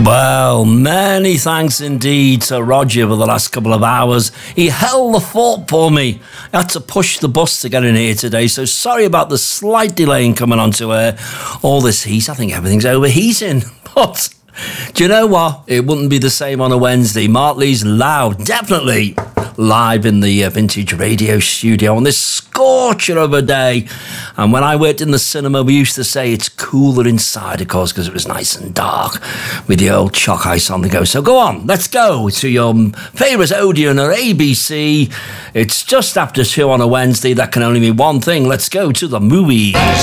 Well, many thanks indeed to Roger for the last couple of hours. He held the fort for me. I had to push the bus to get in here today, so sorry about the slight delay in coming onto air. All this heat, I think everything's overheating. But do you know what? It wouldn't be the same on a Wednesday. Mark Lee's loud, definitely live in the Vintage Radio studio on this scorcher of a day. And when I worked in the cinema, we used to say it's cooler inside, of course, because it was nice and dark with the old chalk ice on the go. So go on, let's go to your favourite Odeon or ABC. It's just after 2 on a Wednesday. That can only mean one thing. Let's go to the movies.